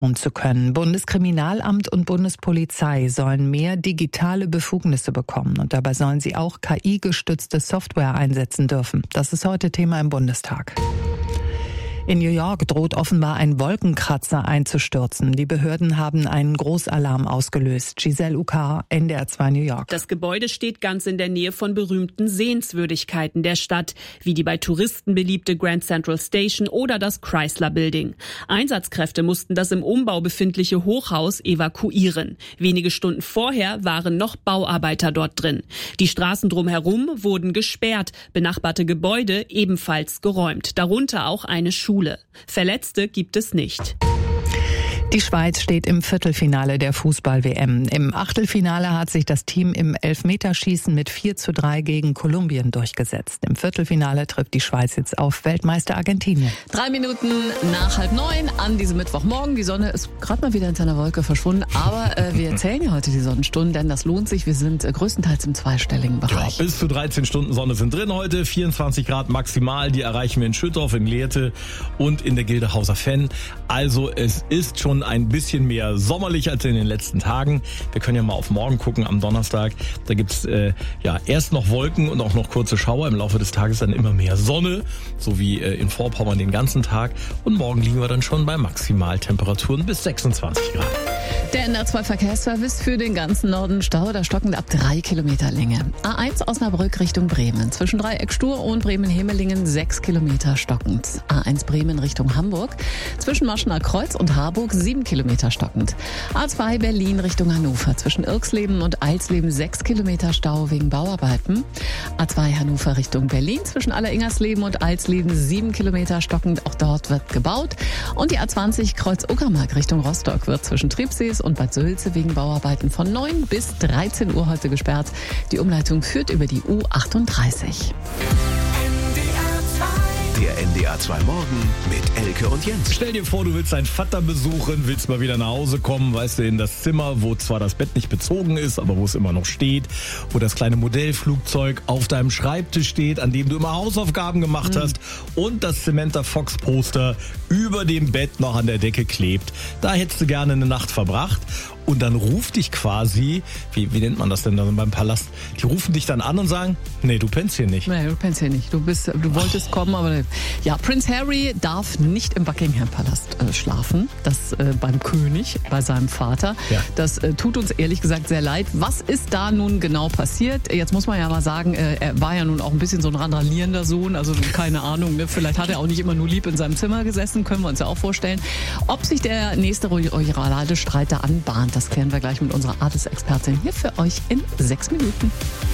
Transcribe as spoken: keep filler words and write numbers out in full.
zu können. Bundeskriminalamt und Bundespolizei sollen mehr digitale Befugnisse bekommen und dabei sollen sie auch K I-gestützte Software einsetzen dürfen. Das ist heute Thema im Bundestag. In New York droht offenbar ein Wolkenkratzer einzustürzen. Die Behörden haben einen Großalarm ausgelöst. Giselle Ucar, N D R zwei New York. Das Gebäude steht ganz in der Nähe von berühmten Sehenswürdigkeiten der Stadt, wie die bei Touristen beliebte Grand Central Station oder das Chrysler Building. Einsatzkräfte mussten das im Umbau befindliche Hochhaus evakuieren. Wenige Stunden vorher waren noch Bauarbeiter dort drin. Die Straßen drumherum wurden gesperrt, benachbarte Gebäude ebenfalls geräumt, darunter auch eine Schule. Verletzte gibt es nicht. Die Schweiz steht im Viertelfinale der Fußball-W M. Im Achtelfinale hat sich das Team im Elfmeterschießen mit vier zu drei gegen Kolumbien durchgesetzt. Im Viertelfinale trifft die Schweiz jetzt auf Weltmeister Argentinien. Drei Minuten nach halb neun an diesem Mittwochmorgen. Die Sonne ist gerade mal wieder in seiner Wolke verschwunden. Aber äh, wir erzählen ja heute die Sonnenstunden, denn das lohnt sich. Wir sind äh, größtenteils im zweistelligen Bereich. Ja, bis zu dreizehn Stunden Sonne sind drin heute. vierundzwanzig Grad maximal. Die erreichen wir in Schüttorf, in Lehrte und in der Gildehauser Fenn. Also es ist schon ein bisschen mehr sommerlich als in den letzten Tagen. Wir können ja mal auf morgen gucken am Donnerstag. Da gibt's äh, ja erst noch Wolken und auch noch kurze Schauer. Im Laufe des Tages dann immer mehr Sonne, so wie äh, in Vorpommern den ganzen Tag. Und morgen liegen wir dann schon bei Maximaltemperaturen bis sechsundzwanzig Grad. Der N D R zwei Verkehrsservice für den ganzen Norden Stau, da stockend ab drei Kilometer Länge. A eins Osnabrück Richtung Bremen. Zwischen Dreieck Stur und Bremen-Hemelingen sechs Kilometer stockend. A eins Bremen Richtung Hamburg. Zwischen Maschener Kreuz und Harburg sieben Kilometer stockend. A zwei Berlin Richtung Hannover. Zwischen Irksleben und Eilsleben sechs Kilometer Stau wegen Bauarbeiten. A zwei Hannover Richtung Berlin. Zwischen Alleringersleben und Eilsleben sieben Kilometer stockend. Auch dort wird gebaut. Und die A zwanzig Kreuz Uckermark Richtung Rostock wird zwischen Triebsees und Bad Sülze wegen Bauarbeiten von neun bis dreizehn Uhr heute gesperrt. Die Umleitung führt über die U achtunddreißig. Der N D R zwei Morgen mit Elke und Jens. Stell dir vor, du willst deinen Vater besuchen, willst mal wieder nach Hause kommen, weißt du, in das Zimmer, wo zwar das Bett nicht bezogen ist, aber wo es immer noch steht, wo das kleine Modellflugzeug auf deinem Schreibtisch steht, an dem du immer Hausaufgaben gemacht mhm. hast und das Samantha Fox Poster über dem Bett noch an der Decke klebt. Da hättest du gerne eine Nacht verbracht. Und dann ruft dich quasi, wie, wie nennt man das denn dann beim Palast? Die rufen dich dann an und sagen, nee, du pennst hier nicht. Nee, du pennst hier nicht. Du bist, du wolltest oh. kommen, aber ja, Prince Harry darf nicht im Buckingham Palast äh, schlafen. Das äh, beim König, bei seinem Vater. Ja. Das äh, tut uns ehrlich gesagt sehr leid. Was ist da nun genau passiert? Jetzt muss man ja mal sagen, äh, er war ja nun auch ein bisschen so ein randalierender Sohn. Also keine Ahnung, ne? Vielleicht hat er auch nicht immer nur lieb in seinem Zimmer gesessen, können wir uns ja auch vorstellen. Ob sich der nächste Royale-Streit da anbahnt, das klären wir gleich mit unserer Adelsexpertin hier für euch in sechs Minuten.